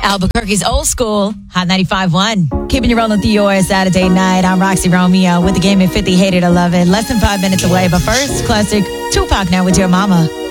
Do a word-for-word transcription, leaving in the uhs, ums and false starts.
Albuquerque's old school, Hot ninety-five point one. Keeping you rolling through your Saturday night. I'm Roxy Romeo with the game at fifty, Hate It or Love It. Less than five minutes away, but first, classic Tupac Now with Your Mama.